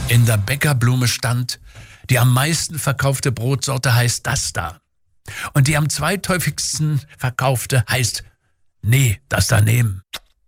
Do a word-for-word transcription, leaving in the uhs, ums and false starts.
In der Bäckerblume stand, die am meisten verkaufte Brotsorte heißt das da. Und die am zweithäufigsten verkaufte heißt, nee, das daneben.